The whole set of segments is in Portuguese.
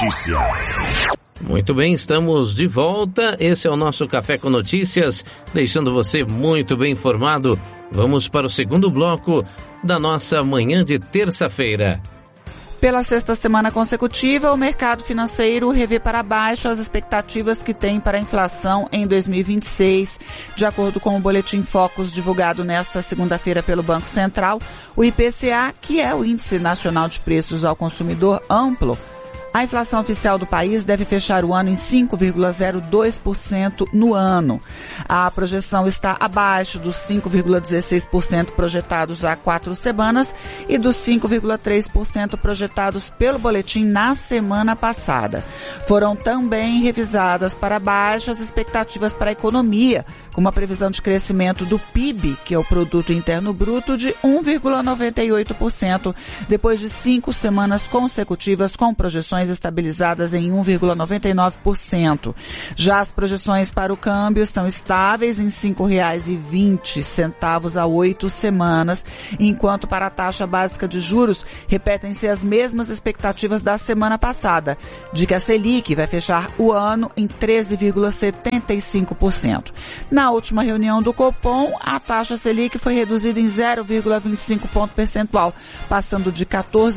Notícia. Muito bem, estamos de volta. Esse é o nosso Café com Notícias, deixando você muito bem informado. Vamos para o segundo bloco da nossa manhã de terça-feira. Pela sexta semana consecutiva, o mercado financeiro revê para baixo as expectativas que tem para a inflação em 2026. De acordo com o Boletim Focus divulgado nesta segunda-feira pelo Banco Central, o IPCA, que é o Índice Nacional de Preços ao Consumidor Amplo, a inflação oficial do país deve fechar o ano em 5,02% no ano. A projeção está abaixo dos 5,16% projetados há 4 semanas e dos 5,3% projetados pelo boletim na semana passada. Foram também revisadas para baixo as expectativas para a economia, com uma previsão de crescimento do PIB, que é o Produto Interno Bruto, de 1,98%, depois de 5 semanas consecutivas com projeções estabilizadas em 1,99%. Já as projeções para o câmbio estão estáveis em R$ 5,20 a 8 semanas, enquanto para a taxa básica de juros repetem-se as mesmas expectativas da semana passada, de que a Selic vai fechar o ano em 13,75%. Na última reunião do Copom, a taxa Selic foi reduzida em 0,25 ponto percentual, passando de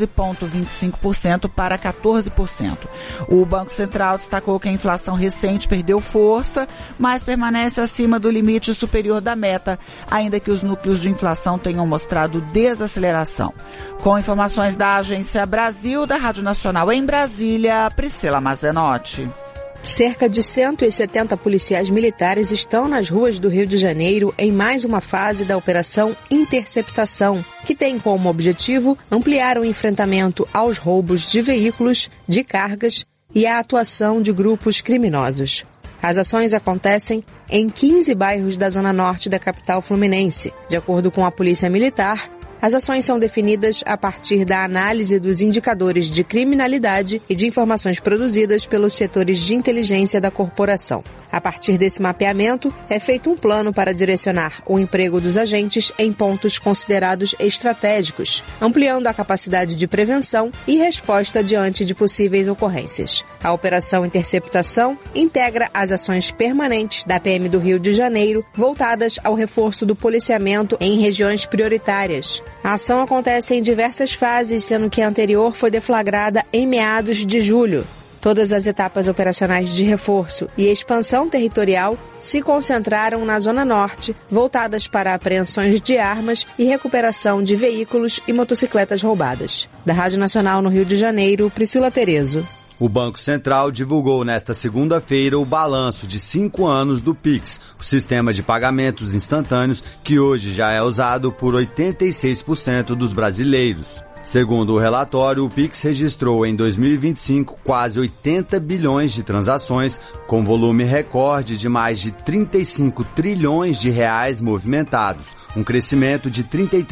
14,25% para 14%. O Banco Central destacou que a inflação recente perdeu força, mas permanece acima do limite superior da meta, ainda que os núcleos de inflação tenham mostrado desaceleração. Com informações da Agência Brasil, da Rádio Nacional em Brasília, Priscila Mazenotti. Cerca de 170 policiais militares estão nas ruas do Rio de Janeiro em mais uma fase da Operação Interceptação, que tem como objetivo ampliar o enfrentamento aos roubos de veículos, de cargas e a atuação de grupos criminosos. As ações acontecem em 15 bairros da zona norte da capital fluminense. De acordo com a Polícia Militar, as ações são definidas a partir da análise dos indicadores de criminalidade e de informações produzidas pelos setores de inteligência da corporação. A partir desse mapeamento, é feito um plano para direcionar o emprego dos agentes em pontos considerados estratégicos, ampliando a capacidade de prevenção e resposta diante de possíveis ocorrências. A Operação Interceptação integra as ações permanentes da PM do Rio de Janeiro, voltadas ao reforço do policiamento em regiões prioritárias. A ação acontece em diversas fases, sendo que a anterior foi deflagrada em meados de julho. Todas as etapas operacionais de reforço e expansão territorial se concentraram na Zona Norte, voltadas para apreensões de armas e recuperação de veículos e motocicletas roubadas. Da Rádio Nacional no Rio de Janeiro, Priscila Terezo. O Banco Central divulgou nesta segunda-feira o balanço de 5 anos do Pix, o sistema de pagamentos instantâneos que hoje já é usado por 86% dos brasileiros. Segundo o relatório, o Pix registrou em 2025 quase 80 bilhões de transações, com volume recorde de mais de 35 trilhões de reais movimentados, um crescimento de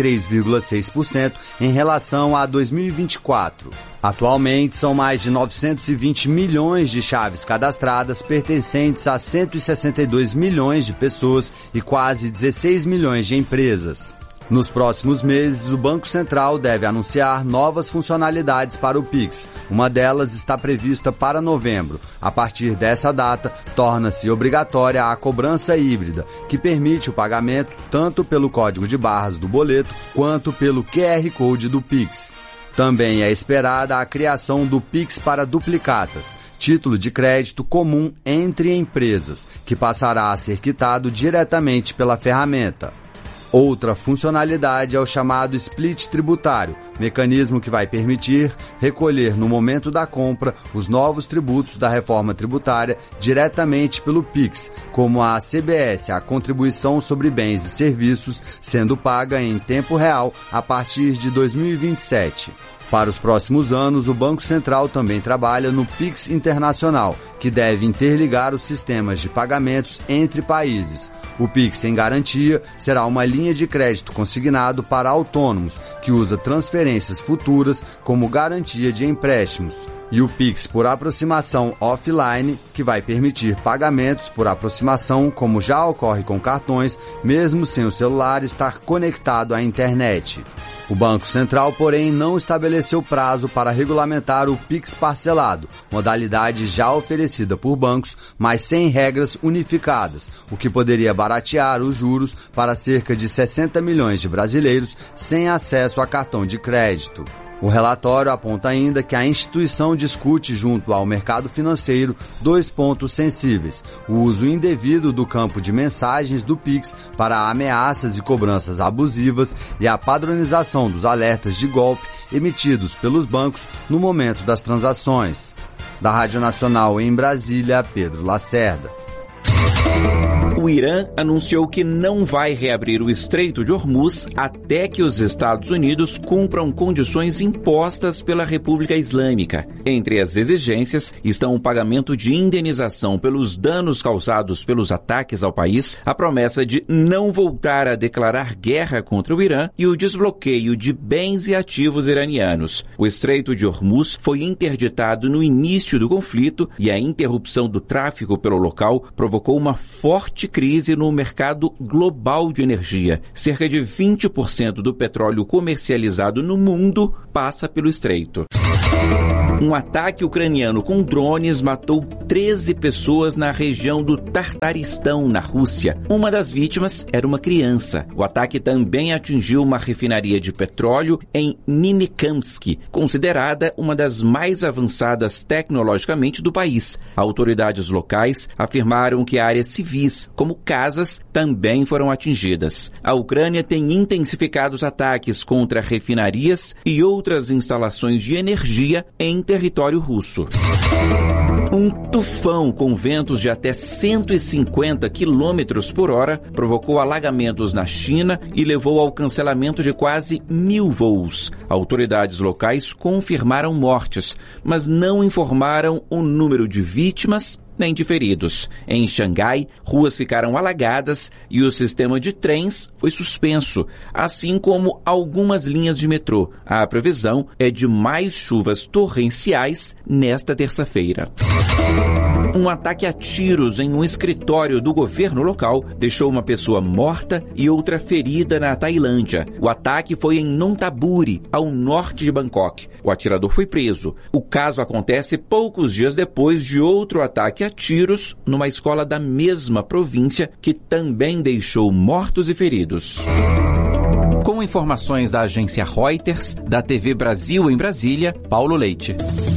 33,6% em relação a 2024. Atualmente, são mais de 920 milhões de chaves cadastradas pertencentes a 162 milhões de pessoas e quase 16 milhões de empresas. Nos próximos meses, o Banco Central deve anunciar novas funcionalidades para o Pix. Uma delas está prevista para novembro. A partir dessa data, torna-se obrigatória a cobrança híbrida, que permite o pagamento tanto pelo código de barras do boleto quanto pelo QR Code do Pix. Também é esperada a criação do Pix para duplicatas, título de crédito comum entre empresas, que passará a ser quitado diretamente pela ferramenta. Outra funcionalidade é o chamado split tributário, mecanismo que vai permitir recolher no momento da compra os novos tributos da reforma tributária diretamente pelo Pix, como a CBS, a Contribuição sobre Bens e Serviços, sendo paga em tempo real a partir de 2027. Para os próximos anos, o Banco Central também trabalha no Pix Internacional, que deve interligar os sistemas de pagamentos entre países. O Pix em Garantia será uma linha de crédito consignado para autônomos, que usa transferências futuras como garantia de empréstimos. e o Pix por aproximação offline, que vai permitir pagamentos por aproximação, como já ocorre com cartões, mesmo sem o celular estar conectado à internet. O Banco Central, porém, não estabeleceu prazo para regulamentar o Pix parcelado, modalidade já oferecida por bancos, mas sem regras unificadas, o que poderia baratear os juros para cerca de 60 milhões de brasileiros sem acesso a cartão de crédito. O relatório aponta ainda que a instituição discute junto ao mercado financeiro 2 pontos sensíveis: o uso indevido do campo de mensagens do Pix para ameaças e cobranças abusivas e a padronização dos alertas de golpe emitidos pelos bancos no momento das transações. Da Rádio Nacional em Brasília, Pedro Lacerda. O Irã anunciou que não vai reabrir o Estreito de Hormuz até que os Estados Unidos cumpram condições impostas pela República Islâmica. Entre as exigências estão o pagamento de indenização pelos danos causados pelos ataques ao país, a promessa de não voltar a declarar guerra contra o Irã e o desbloqueio de bens e ativos iranianos. O Estreito de Hormuz foi interditado no início do conflito e a interrupção do tráfego pelo local provocou uma forte crise no mercado global de energia. Cerca de 20% do petróleo comercializado no mundo passa pelo estreito. Um ataque ucraniano com drones matou 13 pessoas na região do Tartaristão, na Rússia. Uma das vítimas era uma criança. O ataque também atingiu uma refinaria de petróleo em Ninikamsk, considerada uma das mais avançadas tecnologicamente do país. Autoridades locais afirmaram que áreas civis, como casas, também foram atingidas. A Ucrânia tem intensificado os ataques contra refinarias e outras instalações de energia em território russo. Um tufão com ventos de até 150 km por hora provocou alagamentos na China e levou ao cancelamento de quase 1.000 voos. Autoridades locais confirmaram mortes, mas não informaram o número de vítimas nem de feridos. Em Xangai, ruas ficaram alagadas e o sistema de trens foi suspenso, assim como algumas linhas de metrô. A previsão é de mais chuvas torrenciais nesta terça-feira. Um ataque a tiros em um escritório do governo local deixou uma pessoa morta e outra ferida na Tailândia. O ataque foi em Nonthaburi, ao norte de Bangkok. O atirador foi preso. O caso acontece poucos dias depois de outro ataque a tiros numa escola da mesma província, que também deixou mortos e feridos. Com informações da agência Reuters, da TV Brasil em Brasília, Paulo Leite.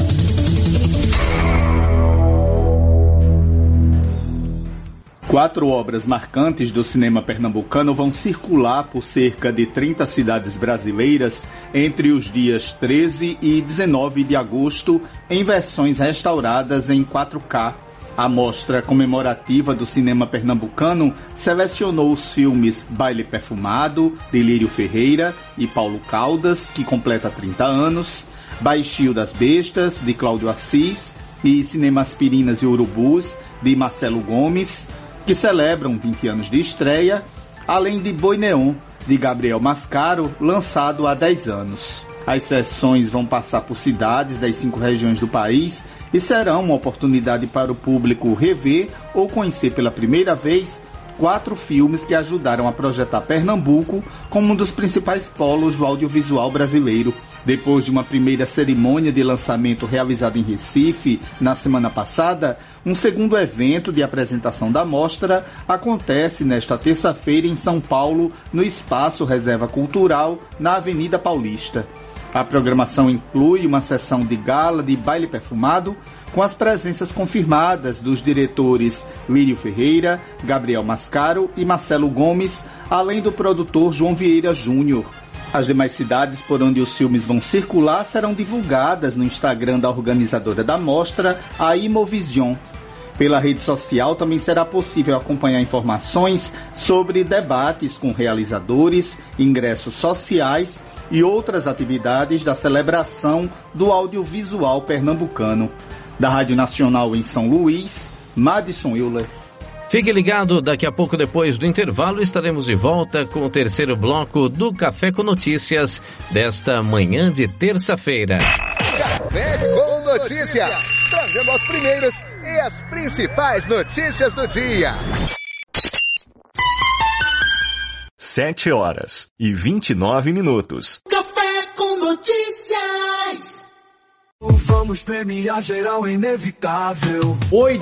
4 obras marcantes do cinema pernambucano vão circular por cerca de 30 cidades brasileiras entre os dias 13 e 19 de agosto, em versões restauradas em 4K. A mostra comemorativa do cinema pernambucano selecionou os filmes Baile Perfumado, de Lírio Ferreira e Paulo Caldas, que completa 30 anos, Baixio das Bestas, de Cláudio Assis, e Cinema Aspirinas e Urubus, de Marcelo Gomes, que celebram 20 anos de estreia, além de Boi Neon, de Gabriel Mascaro, lançado há 10 anos. As sessões vão passar por cidades das 5 regiões do país e serão uma oportunidade para o público rever ou conhecer pela primeira vez 4 filmes que ajudaram a projetar Pernambuco como um dos principais polos do audiovisual brasileiro. Depois de uma primeira cerimônia de lançamento realizada em Recife na semana passada, um segundo evento de apresentação da mostra acontece nesta terça-feira em São Paulo, no Espaço Reserva Cultural, na Avenida Paulista. A programação inclui uma sessão de gala de Baile Perfumado, com as presenças confirmadas dos diretores Lírio Ferreira, Gabriel Mascaro e Marcelo Gomes, além do produtor João Vieira Júnior. As demais cidades por onde os filmes vão circular serão divulgadas no Instagram da organizadora da mostra, a Imovision. Pela rede social também será possível acompanhar informações sobre debates com realizadores, ingressos sociais e outras atividades da celebração do audiovisual pernambucano. Da Rádio Nacional em São Luís, Madison Euler. Fique ligado, daqui a pouco, depois do intervalo, estaremos de volta com o terceiro bloco do Café com Notícias desta manhã de terça-feira. Café com Notícias, trazendo os primeiros e as principais notícias do dia. 7h29. Café com Notícias. Vamos premiar geral inevitável.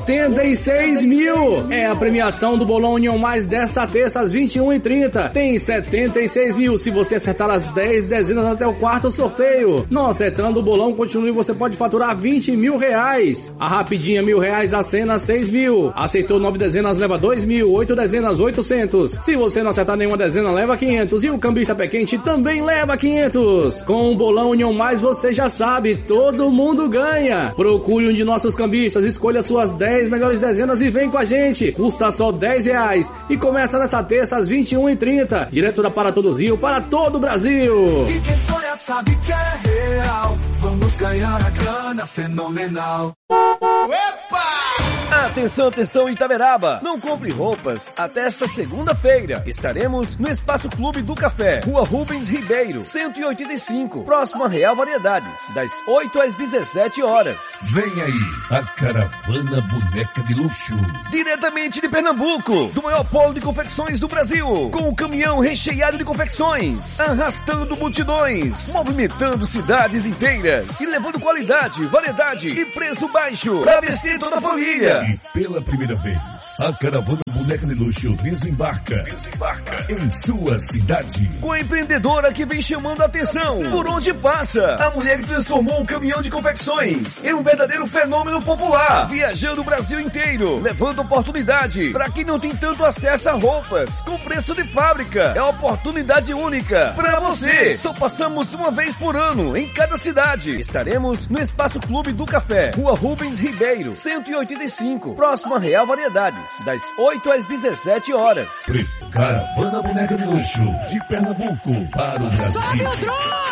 86 mil é a premiação do Bolão União Mais dessa terça às 21h30. Tem 76 mil se você acertar as 10 dezenas até o quarto sorteio. Não acertando, o bolão continua e você pode faturar 20 mil reais. A rapidinha R$1.000, a cena 6 mil. Aceitou 9 dezenas, leva 2 mil. 8 dezenas, 800. Se você não acertar nenhuma dezena, leva 500. E o cambista pé quente também leva 500. Com o Bolão União Mais você já sabe, todo mundo ganha. Procure um de nossos cambistas, escolha suas 10 melhores dezenas e vem com a gente. Custa só R$10 e começa nessa terça às 21h30. Direto da Para Todos Rio, para todo o Brasil. E quem sonha sabe que é real. Vamos ganhar a grana fenomenal. Opa! Atenção, atenção Itaberaba! Não compre roupas até esta segunda-feira. Estaremos no Espaço Clube do Café, Rua Rubens Ribeiro, 185, próximo a Real Variedades, das 8 às 17 horas. Vem aí, a Caravana Boneca de Luxo. Diretamente de Pernambuco, do maior polo de confecções do Brasil, com o caminhão recheado de confecções, arrastando multidões, movimentando cidades inteiras e levando qualidade, variedade e preço baixo para vestir toda a família. E pela primeira vez, a Caravana Boneca de Luxo desembarca em sua cidade. Com a empreendedora que vem chamando a atenção por onde passa. A mulher que transformou um caminhão de confecções em um verdadeiro fenômeno popular. Viajando o Brasil inteiro, levando oportunidade para quem não tem tanto acesso a roupas com preço de fábrica. É uma oportunidade única para você. Só passamos uma vez por ano em cada cidade. Estaremos no Espaço Clube do Café, Rua Rubens Ribeiro, 185, próximo a Real Variedades, das 8 às 17 horas. Caravana Boneca de Luxo, de Pernambuco para o Brasil. Sobe o drone!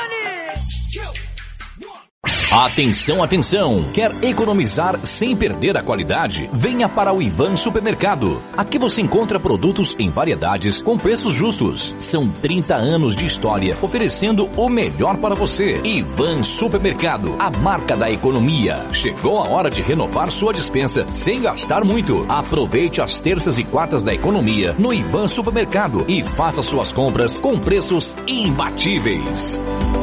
Atenção, atenção! Quer economizar sem perder a qualidade? Venha para o Ivan Supermercado. Aqui você encontra produtos em variedades com preços justos. São 30 anos de história oferecendo o melhor para você. Ivan Supermercado, a marca da economia. Chegou a hora de renovar sua despensa sem gastar muito. Aproveite as terças e quartas da economia no Ivan Supermercado e faça suas compras com preços imbatíveis.